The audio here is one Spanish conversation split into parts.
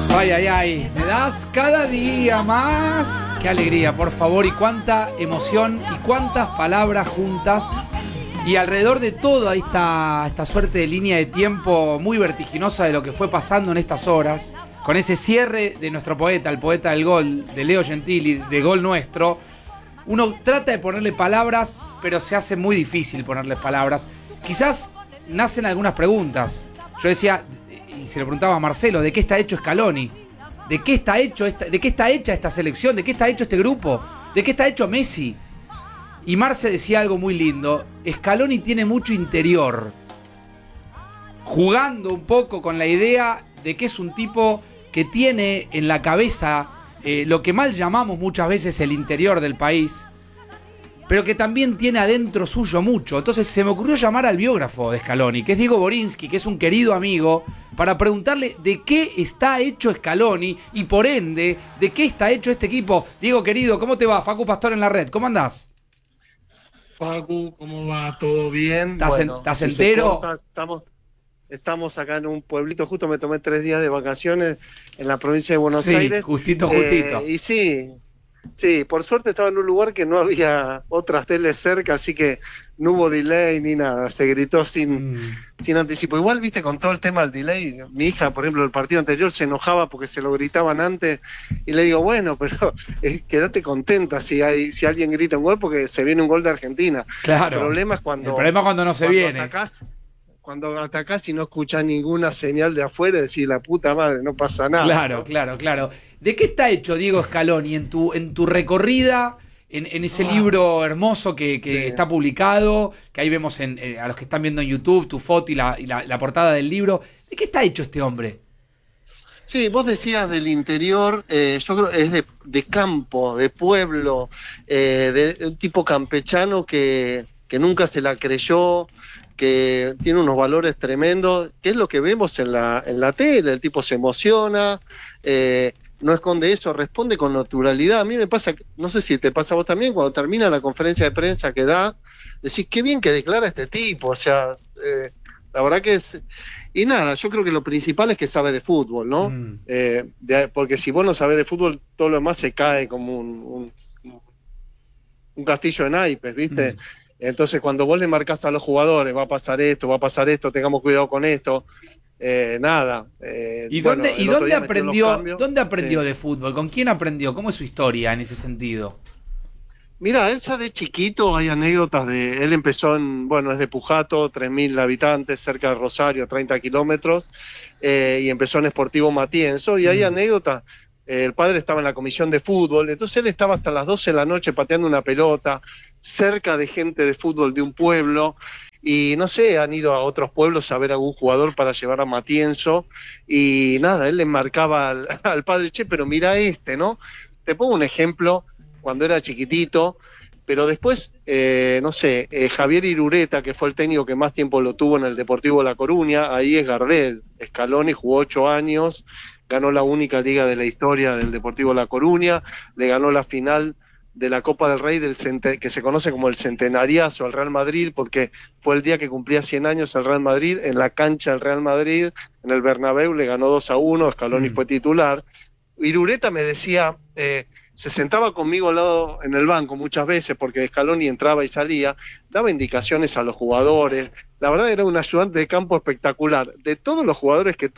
Ay, ay, ay, me das cada día más. Qué alegría, por favor, y cuánta emoción y cuántas palabras juntas. Y alrededor de toda esta suerte de línea de tiempo muy vertiginosa de lo que fue pasando en estas horas, con ese cierre de nuestro poeta, el poeta del gol, de Leo Gentili, de Gol Nuestro, uno trata de ponerle palabras, pero se hace muy difícil ponerle palabras. Quizás nacen algunas preguntas. Yo decía, y se lo preguntaba a Marcelo, ¿de qué está hecho Scaloni? ¿De qué está hecha esta selección? ¿De qué está hecho este grupo? ¿De qué está hecho Messi? Y Marce decía algo muy lindo. Scaloni tiene mucho interior, jugando un poco con la idea de que es un tipo que tiene en la cabeza lo que mal llamamos muchas veces el interior del país, pero que también tiene adentro suyo mucho. Entonces se me ocurrió llamar al biógrafo de Scaloni, que es Diego Borinsky, que es un querido amigo, para preguntarle de qué está hecho Scaloni y por ende, de qué está hecho este equipo. Diego, querido, ¿cómo te va? Facu Pastor en la red, ¿cómo andás? Facu, ¿cómo va? ¿Todo bien? ¿Estás entero? Estamos acá en un pueblito, justo me tomé 3 días de vacaciones en la provincia de Buenos Aires. Justito. Y sí, por suerte estaba en un lugar que no había otras teles cerca, así que no hubo delay ni nada, se gritó sin anticipo. Igual, viste, con todo el tema del delay, mi hija, por ejemplo, el partido anterior se enojaba porque se lo gritaban antes, y le digo, bueno, pero quédate contenta si alguien grita un gol porque se viene un gol de Argentina. Claro. El problema es cuando no se viene. Cuando atacás y no escuchás ninguna señal de afuera, decís, la puta madre, no pasa nada. Claro, ¿no? ¿De qué está hecho Diego Scaloni en tu recorrida, en ese libro hermoso que está publicado, que ahí vemos a los que están viendo en YouTube, tu foto y la portada del libro? ¿De qué está hecho este hombre? Sí, vos decías del interior, yo creo que es de campo, de pueblo, de un tipo campechano que nunca se la creyó, que tiene unos valores tremendos, que es lo que vemos en la tele. El tipo se emociona, no esconde eso, responde con naturalidad. A mí me pasa, no sé si te pasa a vos también, cuando termina la conferencia de prensa que da, decís, qué bien que declara este tipo, o sea, la verdad que es... Y nada, yo creo que lo principal es que sabe de fútbol, ¿no? Porque si vos no sabés de fútbol, todo lo demás se cae como un castillo de naipes, ¿viste? Entonces, cuando vos le marcás a los jugadores, va a pasar esto, tengamos cuidado con esto, nada. ¿Y dónde aprendió de fútbol? ¿Con quién aprendió? ¿Cómo es su historia en ese sentido? Mira, él ya de chiquito hay anécdotas él empezó es de Pujato, 3.000 habitantes, cerca de Rosario, 30 kilómetros, y empezó en Sportivo Matienzo, y hay anécdotas. El padre estaba en la comisión de fútbol, entonces él estaba hasta las 12 de la noche pateando una pelota, cerca de gente de fútbol de un pueblo, y no sé, han ido a otros pueblos a ver a algún jugador para llevar a Matienzo, y nada, él le marcaba al padre, che, pero mira ¿no? Te pongo un ejemplo, cuando era chiquitito, pero después, Javier Irureta, que fue el técnico que más tiempo lo tuvo en el Deportivo La Coruña, ahí es Gardel. Scaloni jugó 8 años, ganó la única liga de la historia del Deportivo La Coruña, le ganó la final de la Copa del Rey que se conoce como el Centenariazo al Real Madrid, porque fue el día que cumplía 100 años el Real Madrid, en la cancha del Real Madrid, en el Bernabéu, le ganó 2-1, Scaloni fue titular. Irureta me decía, se sentaba conmigo al lado en el banco muchas veces, porque Scaloni entraba y salía, daba indicaciones a los jugadores. La verdad era un ayudante de campo espectacular. De todos los jugadores que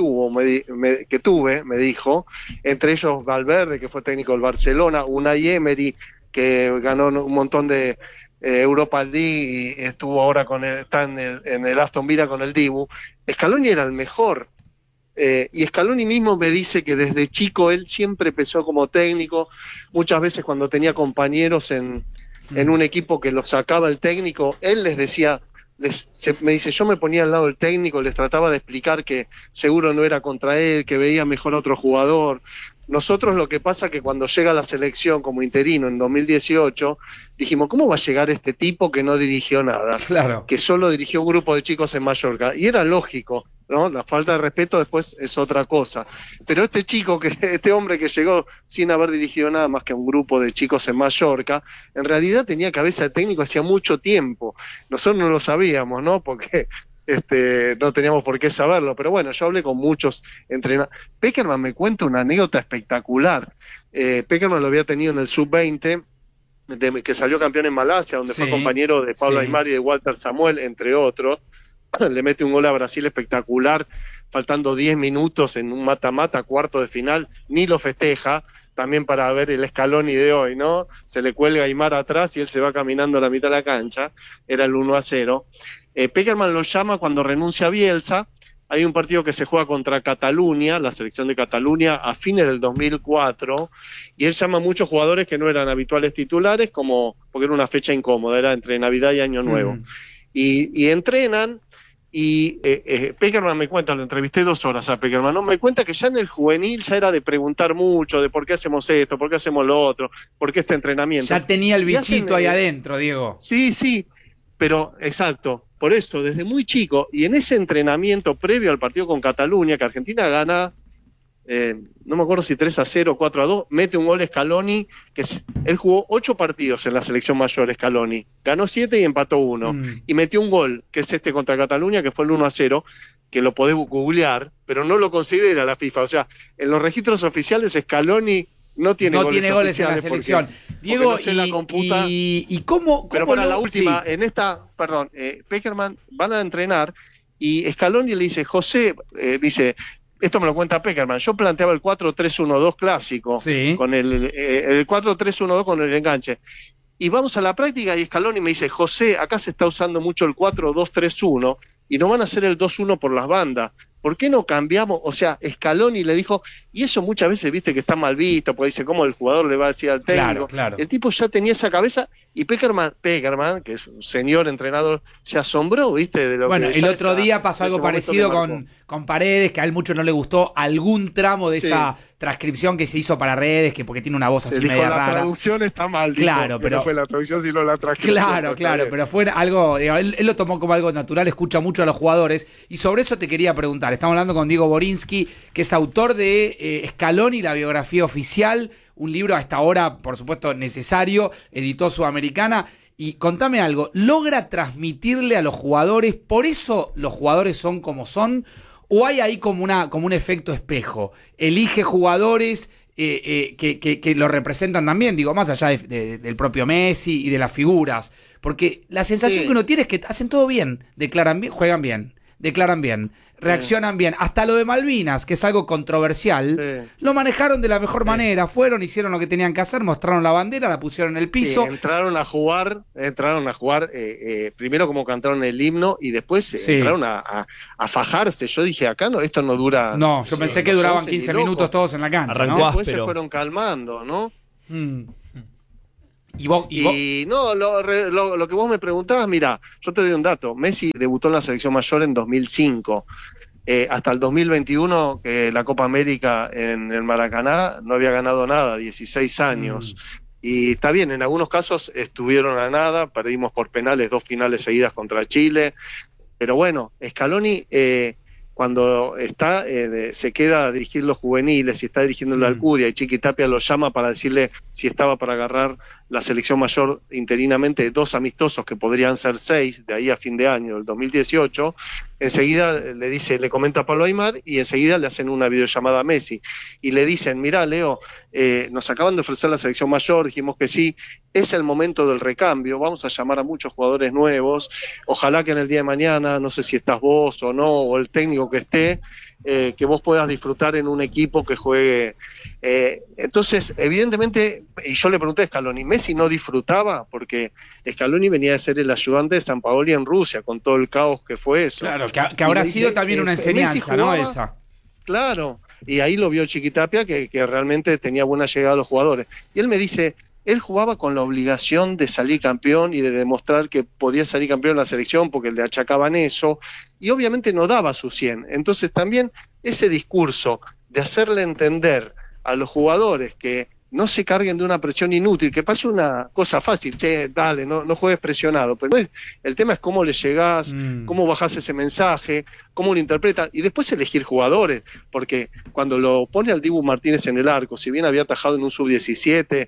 tuve, me dijo, entre ellos Valverde, que fue técnico del Barcelona, Unai Emery, que ganó un montón de Europa League y estuvo ahora está en el Aston Villa con el Dibu. Scaloni era el mejor. Y Scaloni mismo me dice que desde chico él siempre pensó como técnico. Muchas veces cuando tenía compañeros en un equipo que los sacaba el técnico, él les decía, me dice, yo me ponía al lado del técnico, les trataba de explicar que seguro no era contra él, que veía mejor a otro jugador. Nosotros lo que pasa es que cuando llega la selección como interino en 2018, dijimos, ¿cómo va a llegar este tipo que no dirigió nada? Claro. Que solo dirigió un grupo de chicos en Mallorca. Y era lógico, ¿no? La falta de respeto después es otra cosa. Pero este hombre que llegó sin haber dirigido nada más que a un grupo de chicos en Mallorca, en realidad tenía cabeza de técnico hacía mucho tiempo. Nosotros no lo sabíamos, ¿no? Porque no teníamos por qué saberlo, pero bueno, yo hablé con muchos entrenadores. Pekerman me cuenta una anécdota espectacular. Pekerman lo había tenido en el sub-20, que salió campeón en Malasia, donde fue compañero de Pablo Aimar y de Walter Samuel, entre otros. Le mete un gol a Brasil espectacular, faltando 10 minutos en un mata-mata, cuarto de final, ni lo festeja, también para ver el Scaloni de hoy, ¿no? Se le cuelga a Aimar atrás y él se va caminando a la mitad de la cancha, era el 1-0. Pekerman lo llama cuando renuncia a Bielsa. Hay un partido que se juega contra Cataluña, la selección de Cataluña, a fines del 2004, y él llama a muchos jugadores que no eran habituales titulares, porque era una fecha incómoda, era entre Navidad y Año Nuevo. Y entrenan, y Pekerman me cuenta, lo entrevisté 2 horas a Pekerman, ¿no? Me cuenta que ya en el juvenil ya era de preguntar mucho, de por qué hacemos esto, por qué hacemos lo otro, por qué este entrenamiento. Ya tenía el bichito ahí adentro, Diego. Sí, pero exacto. Por eso, desde muy chico, y en ese entrenamiento previo al partido con Cataluña, que Argentina gana, no me acuerdo si 3-0 o 4-2, mete un gol Scaloni, él jugó 8 partidos en la selección mayor, Scaloni, ganó 7 y empató 1, y metió un gol, que es contra Cataluña, que fue el 1-0, que lo podés googlear, pero no lo considera la FIFA, o sea, en los registros oficiales Scaloni no tiene goles en la selección. Diego, no se la computa. ¿Y cómo pero para la última, en esta, Pekerman van a entrenar y Scaloni le dice, José, dice, esto me lo cuenta Pekerman, yo planteaba el 4-3-1-2 clásico, con el 4-3-1-2 con el enganche. Y vamos a la práctica y Scaloni me dice, José, acá se está usando mucho el 4-2-3-1 y no van a hacer el 2-1 por las bandas. ¿Por qué no cambiamos? O sea, Scaloni le dijo, y eso muchas veces viste que está mal visto, porque dice, ¿cómo el jugador le va a decir al técnico? Claro. El tipo ya tenía esa cabeza, y Pekerman, que es un señor entrenador, se asombró, viste, de lo que... Bueno, el otro día pasó algo parecido con Paredes, que a él mucho no le gustó algún tramo de esa transcripción que se hizo para redes, que porque tiene una voz así media rara. La traducción está mal, claro, pero no fue la traducción, sino la transcripción. Claro, pero fue algo, él lo tomó como algo natural, escucha mucho a los jugadores, y sobre eso te quería preguntar. Estamos hablando con Diego Borinsky, que es autor de Scaloni, la biografía oficial, un libro hasta ahora, por supuesto, necesario, editó Sudamericana. Y contame algo, ¿logra transmitirle a los jugadores, por eso los jugadores son como son, o hay ahí como un efecto espejo? ¿Elige jugadores que lo representan también, digo, más allá del propio Messi y de las figuras? Porque la sensación que uno tiene es que hacen todo bien, declaran bien, juegan bien, declaran bien, reaccionan bien. Hasta lo de Malvinas, que es algo controversial, lo manejaron de la mejor manera. Fueron, hicieron lo que tenían que hacer, mostraron la bandera, la pusieron en el piso. Entraron a jugar primero como cantaron el himno y después entraron a fajarse. Yo dije, acá esto no dura... No, yo pensé que duraban 15 minutos todos en la cancha. Arrancó después se fueron calmando, ¿no? ¿Y vos? No, lo que vos me preguntabas, mira, yo te doy un dato. Messi debutó en la selección mayor en 2005. Hasta el 2021, que la Copa América en el Maracaná no había ganado nada, 16 años. Y está bien, en algunos casos estuvieron a nada, perdimos por penales 2 finales seguidas contra Chile. Pero bueno, Scaloni... cuando se queda a dirigir los juveniles y está dirigiendo la Alcudia y Chiqui Tapia lo llama para decirle si estaba para agarrar la selección mayor interinamente, 2 amistosos que podrían ser 6 de ahí a fin de año del 2018, enseguida le comenta a Pablo Aimar y enseguida le hacen una videollamada a Messi y le dicen, mirá Leo, nos acaban de ofrecer la selección mayor, dijimos que sí, es el momento del recambio, vamos a llamar a muchos jugadores nuevos, ojalá que en el día de mañana, no sé si estás vos o no, o el técnico que esté, que vos puedas disfrutar en un equipo que juegue. Entonces, evidentemente, y yo le pregunté a Scaloni, ¿Messi no disfrutaba? Porque Scaloni venía de ser el ayudante de Sampaoli en Rusia, con todo el caos que fue eso. Claro, que habrá sido también una enseñanza, jugaba, ¿no? Esa. Claro, y ahí lo vio Chiquitapia, que realmente tenía buena llegada a los jugadores. Y él me dice, él jugaba con la obligación de salir campeón y de demostrar que podía salir campeón en la selección porque le achacaban eso, y obviamente no daba su 100. Entonces también ese discurso de hacerle entender a los jugadores que no se carguen de una presión inútil, que pase una cosa fácil, dale, no juegues presionado, pero el tema es cómo le llegás, cómo bajás ese mensaje, cómo lo interpretan, y después elegir jugadores, porque cuando lo pone al Dibu Martínez en el arco, si bien había atajado en un sub-17,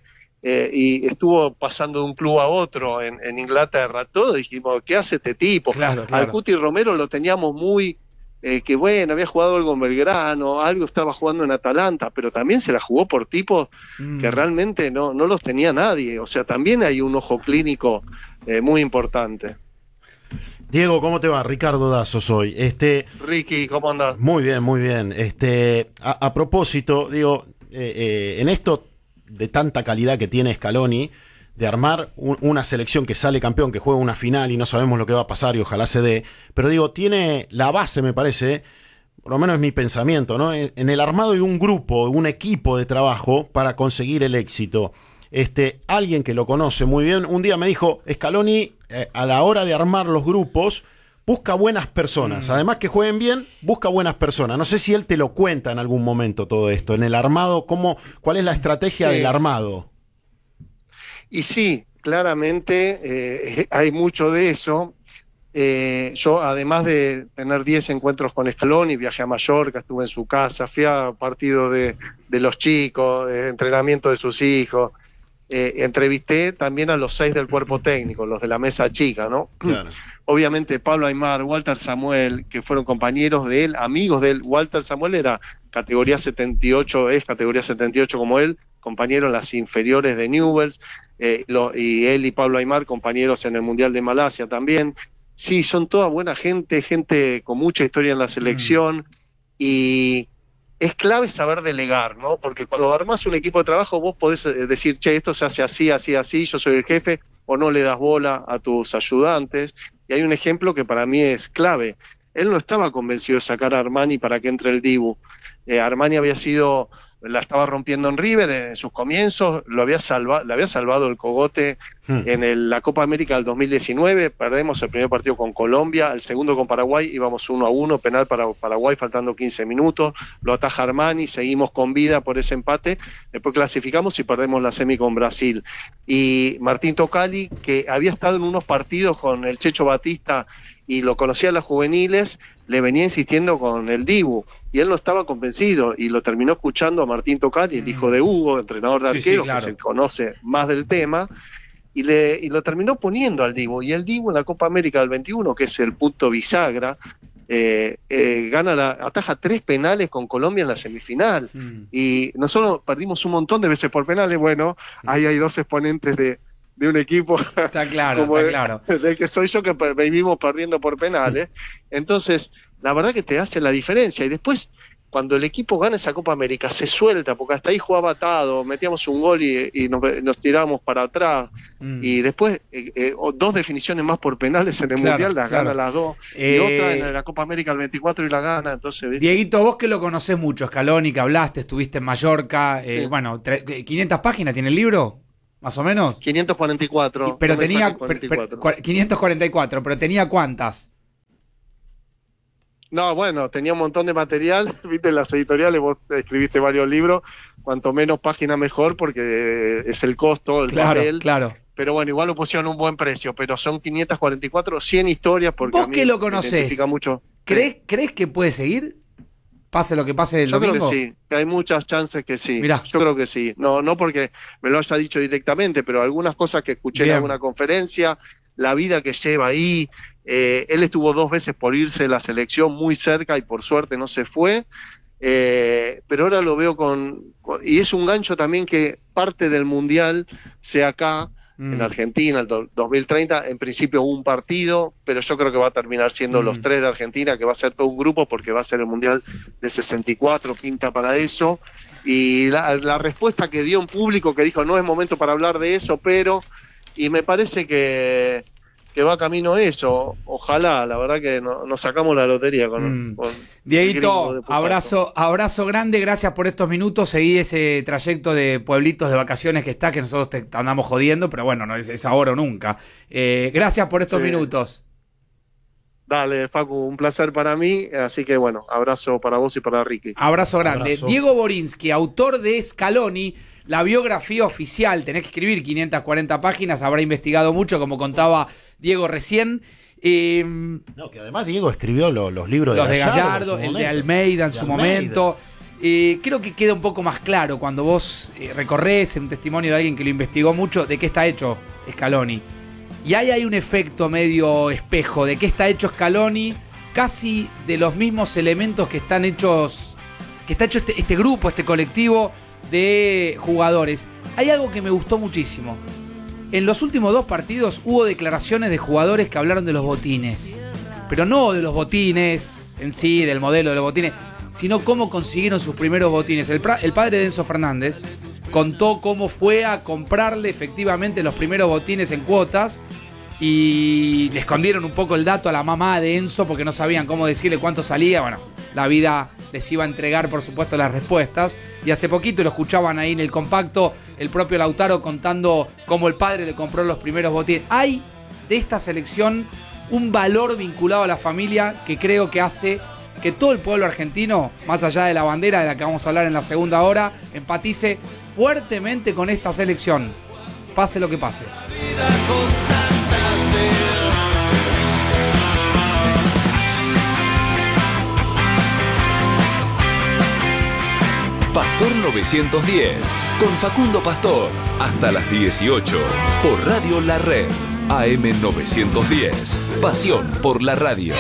y estuvo pasando de un club a otro en Inglaterra. Todos dijimos, ¿qué hace este tipo? Claro. Al Cuti Romero lo teníamos muy... que bueno, había jugado algo en Belgrano, algo estaba jugando en Atalanta, pero también se la jugó por tipos que realmente no los tenía nadie. O sea, también hay un ojo clínico muy importante. Diego, ¿cómo te va? Ricardo Dazo soy. Ricky, ¿cómo andás? Muy bien, muy bien. A propósito, digo, en esto de tanta calidad que tiene Scaloni, de armar una selección que sale campeón, que juega una final y no sabemos lo que va a pasar y ojalá se dé, pero digo, tiene la base, me parece, por lo menos es mi pensamiento, ¿no? En el armado de un grupo, un equipo de trabajo para conseguir el éxito. Alguien que lo conoce muy bien, un día me dijo, Scaloni, a la hora de armar los grupos, busca buenas personas, además que jueguen bien, busca buenas personas. No sé si él te lo cuenta en algún momento todo esto, en el armado, ¿cuál es la estrategia del armado? Y sí, claramente hay mucho de eso. Yo, además de tener 10 encuentros con Scaloni, viajé a Mallorca, estuve en su casa, fui a partidos de los chicos, entrenamiento de sus hijos. Entrevisté también a los 6 del cuerpo técnico, los de la mesa chica, ¿no? Claro. Obviamente Pablo Aimar, Walter Samuel, que fueron compañeros de él, amigos de él. Walter Samuel era categoría 78, es categoría 78 como él, compañero en las inferiores de Newell's, y él y Pablo Aimar, compañeros en el Mundial de Malasia también. Sí, son toda buena gente con mucha historia en la selección, y es clave saber delegar, ¿no? Porque cuando armás un equipo de trabajo vos podés decir, che, esto se hace así, así, así, yo soy el jefe, o no le das bola a tus ayudantes. Y hay un ejemplo que para mí es clave. Él no estaba convencido de sacar a Armani para que entre el Dibu. Armani la estaba rompiendo en River en sus comienzos, le había salvado el cogote en la Copa América del 2019, perdemos el primer partido con Colombia, el segundo con Paraguay, íbamos 1-1, penal para Paraguay faltando 15 minutos, lo ataja Armani, seguimos con vida por ese empate, después clasificamos y perdemos la semi con Brasil. Y Martín Tocali, que había estado en unos partidos con el Checho Batista y lo conocía a las juveniles, le venía insistiendo con el Dibu, y él no estaba convencido, y lo terminó escuchando a Martín Tocali, el hijo de Hugo, entrenador de arqueros, claro, que se conoce más del tema, y lo terminó poniendo al Dibu, y el Dibu en la Copa América del 21, que es el punto bisagra, ataja 3 penales con Colombia en la semifinal, y nosotros perdimos un montón de veces por penales. Bueno, ahí hay 2 exponentes de un equipo está claro, del que soy yo, que vivimos perdiendo por penales. Entonces, la verdad que te hace la diferencia. Y después, cuando el equipo gana esa Copa América, se suelta, porque hasta ahí jugaba atado, metíamos un gol y nos tirábamos para atrás. Y después, 2 definiciones más por penales en el Mundial, las gana las 2. Y otra en la Copa América el 24 y la gana. Entonces, ¿viste? Dieguito, vos que lo conocés mucho, Scaloni, que hablaste, estuviste en Mallorca. Sí. Bueno, 500 páginas tiene el libro. ¿Más o menos? 544. Pero tenía 544, pero tenía ¿cuántas? No, bueno, tenía un montón de material, viste, en las editoriales vos escribiste varios libros, cuanto menos página mejor, porque es el costo, el papel. Claro. Pero bueno, igual lo pusieron a un buen precio, pero son 544, 100 historias, porque vos a mí que lo conocés, mucho. ¿Crees que puede seguir? Pase lo que pase el domingo. Yo creo que sí, que hay muchas chances que sí. Mirá. Yo creo que sí. No porque me lo haya dicho directamente, pero algunas cosas que escuché en alguna conferencia, la vida que lleva ahí. Él estuvo 2 veces por irse de la selección muy cerca y por suerte no se fue. Pero ahora lo veo y es un gancho también que parte del Mundial sea acá, en Argentina, el 2030, en principio un partido, pero yo creo que va a terminar siendo los 3 de Argentina, que va a ser todo un grupo, porque va a ser el Mundial de 64, pinta para eso. Y la respuesta que dio en público, que dijo, no es momento para hablar de eso, y me parece que va camino eso. Ojalá, la verdad que nos sacamos la lotería con Dieguito, abrazo grande, gracias por estos minutos. Seguí ese trayecto de pueblitos de vacaciones que nosotros te andamos jodiendo, pero bueno, no es ahora o nunca. Gracias por estos minutos. Dale, Facu, un placer para mí, así que bueno, abrazo para vos y para Ricky. Abrazo grande. Abrazo. Diego Borinsky, autor de Scaloni, la biografía oficial, tenés que escribir 540 páginas, habrá investigado mucho, como contaba Diego recién. No, que además Diego escribió los libros de Gallardo, el de Almeida en su momento. Creo que queda un poco más claro cuando vos recorres un testimonio de alguien que lo investigó mucho de qué está hecho Scaloni. Y ahí hay un efecto medio espejo de qué está hecho Scaloni, casi de los mismos elementos que está hecho este grupo, este colectivo de jugadores. Hay algo que me gustó muchísimo. En los últimos 2 partidos hubo declaraciones de jugadores que hablaron de los botines. Pero no de los botines en sí, del modelo de los botines, sino cómo consiguieron sus primeros botines. El padre de Enzo Fernández contó cómo fue a comprarle efectivamente los primeros botines en cuotas y le escondieron un poco el dato a la mamá de Enzo porque no sabían cómo decirle cuánto salía. Bueno, la vida les iba a entregar, por supuesto, las respuestas. Y hace poquito lo escuchaban ahí en el compacto, el propio Lautaro contando cómo el padre le compró los primeros botines. Hay de esta selección un valor vinculado a la familia que creo que hace que todo el pueblo argentino, más allá de la bandera de la que vamos a hablar en la segunda hora, empatice fuertemente con esta selección, pase lo que pase. Pastor 910, con Facundo Pastor, hasta las 18, por Radio La Red, AM 910, pasión por la radio.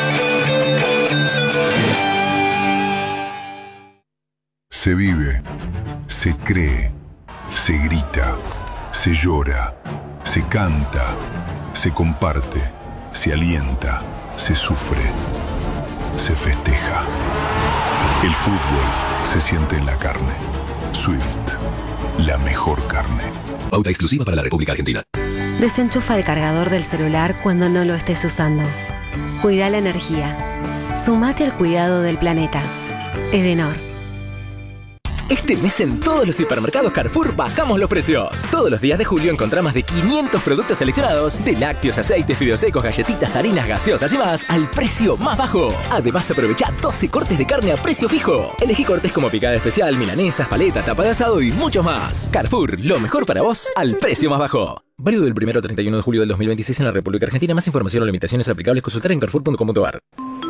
Se vive, se cree, se grita, se llora, se canta, se comparte, se alienta, se sufre, se festeja. El fútbol se siente en la carne. Swift, la mejor carne. Pauta exclusiva para la República Argentina. Desenchufa el cargador del celular cuando no lo estés usando. Cuida la energía. Sumate al cuidado del planeta. Edenor. Este mes en todos los supermercados Carrefour bajamos los precios. Todos los días de julio encontrá más de 500 productos seleccionados, de lácteos, aceites, fideos secos, galletitas, harinas, gaseosas y más, al precio más bajo. Además, aprovecha 12 cortes de carne a precio fijo. Elegí cortes como picada especial, milanesas, paleta, tapa de asado y muchos más. Carrefour, lo mejor para vos, al precio más bajo. Válido del 1 al 31 de julio del 2026 en la República Argentina. Más información o limitaciones aplicables consultar en carrefour.com.ar.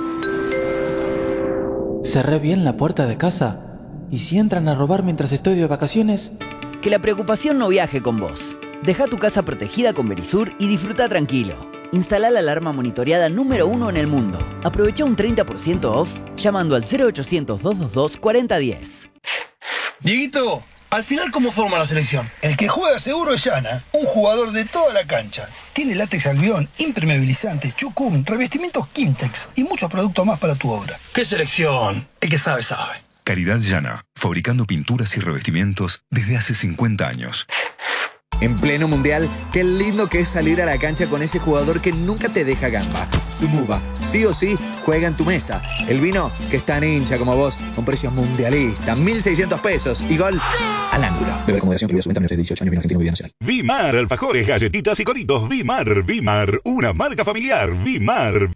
Cerré bien la puerta de casa. ¿Y si entran a robar mientras estoy de vacaciones? Que la preocupación no viaje con vos. Deja tu casa protegida con Verisur y disfruta tranquilo. Instala la alarma monitoreada número 1 en el mundo. Aprovecha un 30% off llamando al 0800-222-4010. Dieguito, al final, ¿cómo forma la selección? El que juega seguro es Yana, un jugador de toda la cancha. Tiene látex albión, impermeabilizante, chucum, revestimientos Kimtex y muchos productos más para tu obra. ¿Qué selección? El que sabe, sabe. Calidad Yana, fabricando pinturas y revestimientos desde hace 50 años. En pleno mundial, qué lindo que es salir a la cancha con ese jugador que nunca te deja gamba. Sumuba, sí o sí, juega en tu mesa. El vino que es tan hincha como vos, con precios mundialistas, 1.600 pesos y gol al ángulo. Beber con moderación, prohibida su venta menores de 18 años, vino argentino, bebida nacional. Vimar, alfajores, galletitas y coritos. Vimar, una marca familiar. Vimar.